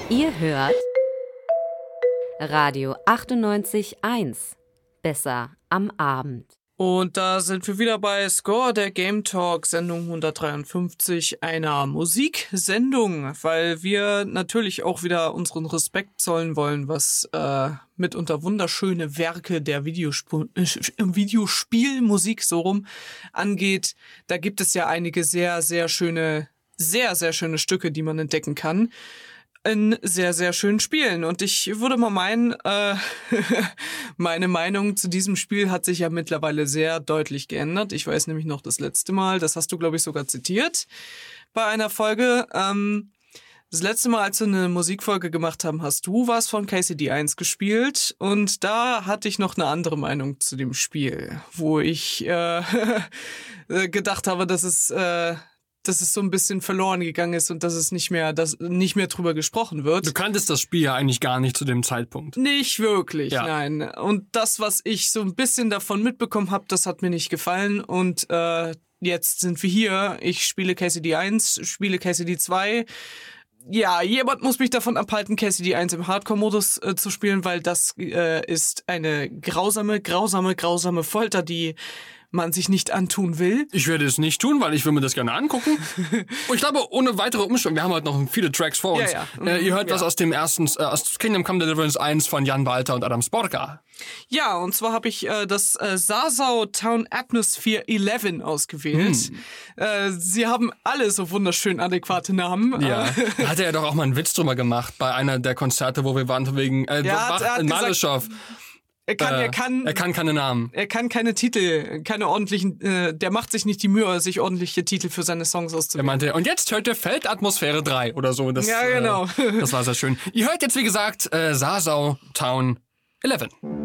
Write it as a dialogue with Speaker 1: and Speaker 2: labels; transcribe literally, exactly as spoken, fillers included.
Speaker 1: Ihr hört Radio achtundneunzig Komma eins. Besser am Abend.
Speaker 2: Und da sind wir wieder bei Score, der Game Talk, Sendung hundertdreiundfünfzig, einer Musiksendung, weil wir natürlich auch wieder unseren Respekt zollen wollen, was äh, mitunter wunderschöne Werke der Videosp- äh, Videospielmusik so rum angeht. Da gibt es ja einige sehr, sehr schöne, sehr, sehr schöne Stücke, die man entdecken kann in sehr, sehr schönen Spielen. Und ich würde mal meinen, äh, meine Meinung zu diesem Spiel hat sich ja mittlerweile sehr deutlich geändert. Ich weiß nämlich noch das letzte Mal, das hast du, glaube ich, sogar zitiert bei einer Folge. Ähm, das letzte Mal, als wir eine Musikfolge gemacht haben, hast du was von K C D eins gespielt. Und da hatte ich noch eine andere Meinung zu dem Spiel, wo ich äh, gedacht habe, dass es... Äh, dass es so ein bisschen verloren gegangen ist und dass es nicht mehr, dass nicht mehr drüber gesprochen wird.
Speaker 3: Du kanntest das Spiel ja eigentlich gar nicht zu dem Zeitpunkt.
Speaker 2: Nicht wirklich,
Speaker 3: ja.
Speaker 2: Nein. Und das, was ich so ein bisschen davon mitbekommen habe, das hat mir nicht gefallen. Und äh, jetzt sind wir hier. Ich spiele K C D eins, spiele K C D zwei. Ja, jemand muss mich davon abhalten, K C D eins im Hardcore-Modus äh, zu spielen, weil das äh, ist eine grausame, grausame, grausame Folter, die man sich nicht antun will.
Speaker 3: Ich werde es nicht tun, weil ich will mir das gerne angucken. Und ich glaube, ohne weitere Umstände, wir haben heute noch viele Tracks vor uns.
Speaker 2: Ja, ja.
Speaker 3: Äh, ihr hört
Speaker 2: ja.
Speaker 3: was aus dem ersten, äh, aus Kingdom Come Deliverance eins von Jan Walter und Adam Sporka.
Speaker 2: Ja, und zwar habe ich äh, das äh, Sasau Town Atmosphere elf ausgewählt. Hm. Äh, sie haben alle so wunderschön adäquate Namen.
Speaker 3: Ja, da hat er ja doch auch mal einen Witz drüber gemacht bei einer der Konzerte, wo wir waren, wegen äh,
Speaker 2: ja, hat, hat
Speaker 3: in Maleschow.
Speaker 2: Er kann,
Speaker 3: äh,
Speaker 2: er kann,
Speaker 3: er kann keine Namen.
Speaker 2: Er kann keine Titel, keine ordentlichen, äh, der macht sich nicht die Mühe, sich ordentliche Titel für seine Songs auszuwählen.
Speaker 3: Er meinte, und jetzt hört ihr Feldatmosphäre drei oder so. Das,
Speaker 2: ja, genau.
Speaker 3: Äh, das war sehr schön. Ihr hört jetzt, wie gesagt, äh, Sasau Town elf.